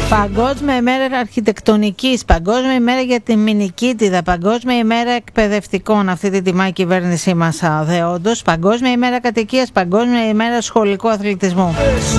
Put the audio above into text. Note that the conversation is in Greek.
Παγκόσμια ημέρα αρχιτεκτονικής, Παγκόσμια ημέρα για τη μηνικίτιδα, Παγκόσμια ημέρα εκπαιδευτικών. Αυτή την τιμά η κυβέρνησή μας δεόντως. Παγκόσμια ημέρα κατοικίας, Παγκόσμια ημέρα σχολικού αθλητισμού.